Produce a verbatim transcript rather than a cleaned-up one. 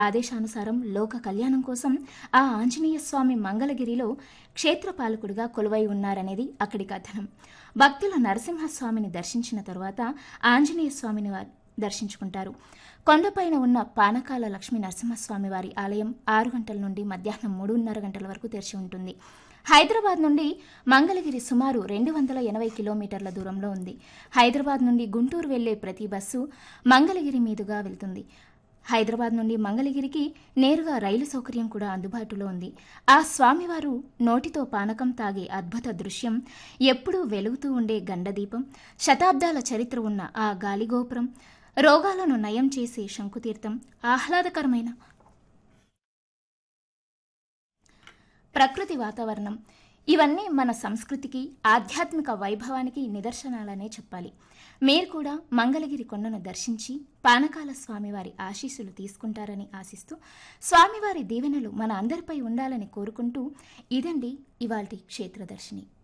ఆదేశానుసారం లోక కళ్యాణం కోసం ఆ ఆంజనేయ స్వామి మంగళగిరిలో క్షేత్రపాలకుడిగా కొలువై ఉన్నారనేది అక్కడి కథనం. భక్తులు నరసింహస్వామిని దర్శించిన తరువాత ఆంజనేయ స్వామిని వారు దర్శించుకుంటారు. కొండపైన ఉన్న పానకాల లక్ష్మీ నరసింహస్వామి వారి ఆలయం ఆరు గంటల నుండి మధ్యాహ్నం మూడున్నర గంటల వరకు తెరిచి ఉంటుంది. హైదరాబాద్ నుండి మంగళగిరి సుమారు రెండు వందల ఎనభై కిలోమీటర్ల దూరంలో ఉంది. హైదరాబాద్ నుండి గుంటూరు వెళ్లే ప్రతి బస్సు మంగళగిరి మీదుగా వెళ్తుంది. హైదరాబాద్ నుండి మంగళగిరికి నేరుగా రైలు సౌకర్యం కూడా అందుబాటులో ఉంది. ఆ స్వామివారు నోటితో పానకం తాగే అద్భుత దృశ్యం, ఎప్పుడూ వెలుగుతూ ఉండే గండదీపం, శతాబ్దాల చరిత్ర ఉన్న ఆ గాలిగోపురం, రోగాలను నయం చేసే శంకుతీర్థం, ఆహ్లాదకరమైన ప్రకృతి వాతావరణం, ఇవన్నీ మన సంస్కృతికి, ఆధ్యాత్మిక వైభవానికి నిదర్శనాలనే చెప్పాలి. మీరు కూడా మంగళగిరి కొండను దర్శించి పానకాల స్వామివారి ఆశీస్సులు తీసుకుంటారని ఆశిస్తూ, స్వామివారి దీవెనలు మన అందరిపై ఉండాలని కోరుకుంటూ, ఇదండి ఇవాల్టి క్షేత్రదర్శిని.